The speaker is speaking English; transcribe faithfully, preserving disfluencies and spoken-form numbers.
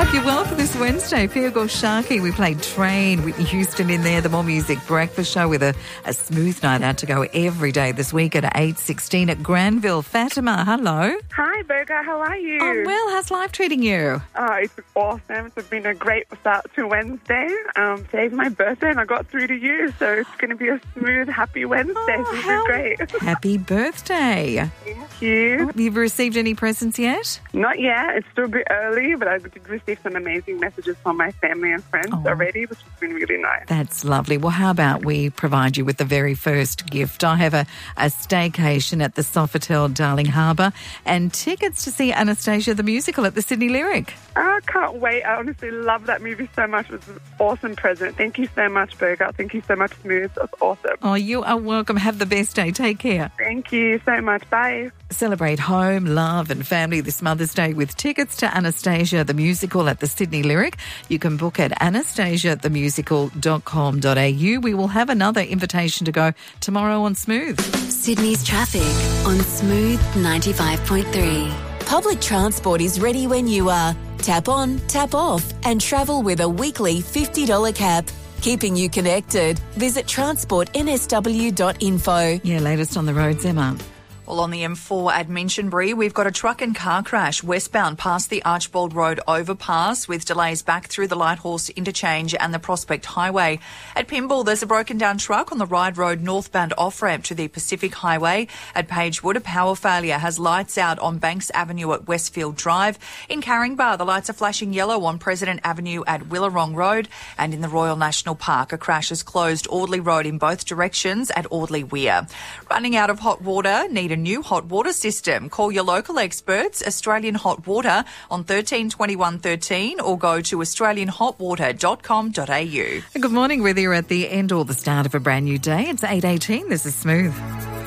Hope you're well for this Wednesday. Pia Gorshaki, we played Train, Whitney Houston in there, the More Music Breakfast Show with a, a smooth night out to go every day this week at eight sixteen at Granville. Fatima, hello. Hi, Berga. How are you? Oh, well, how's life treating you? Oh, it's awesome. It's been a great start to Wednesday. Um, today's my birthday and I got through to you, so it's going to be a smooth, happy Wednesday. Oh, this how is great. Happy birthday. Thank you. Have you received any presents yet? Not yet. It's still a bit early, but I did receive some amazing messages from my family and friends Oh. already, which has been really nice. That's lovely. Well, how about we provide you with the very first gift? I have a, a staycation at the Sofitel Darling Harbour and tickets to see Anastasia the Musical at the Sydney Lyric. I can't wait. I honestly love that movie so much. It was an awesome present. Thank you so much, Berga. Thank you so much, Smooth. That's awesome. Oh, you are welcome. Have the best day. Take care. Thank you so much. Bye. Celebrate home, love and family this Mother's Day with tickets to Anastasia the Musical at the Sydney Lyric. You can book at anastasia the musical dot com dot a u. We will have another invitation to go tomorrow on Smooth. Sydney's traffic on Smooth ninety-five point three. Public transport is ready when you are. Tap on, tap off and travel with a weekly fifty dollars cap. Keeping you connected. Visit transport n s w dot info. Yeah, latest on the roads, Emma. Well, on the M four at Minchinbury, we've got a truck and car crash westbound past the Archbold Road overpass with delays back through the Lighthorse interchange and the Prospect Highway. At Pymble, there's a broken down truck on the Ryde Road northbound off-ramp to the Pacific Highway. At Pagewood, a power failure has lights out on Banks Avenue at Westfield Drive. In Caringbah, the lights are flashing yellow on President Avenue at Willarong Road. And in the Royal National Park, a crash has closed Audley Road in both directions at Audley Weir. Running out of hot water, need a new hot water system. Call your local experts, Australian Hot Water, on thirteen twenty-one thirteen or go to australian hot water dot com dot a u. Good morning, whether you're at the end or the start of a brand new day. It's eight eighteen. This is Smooth.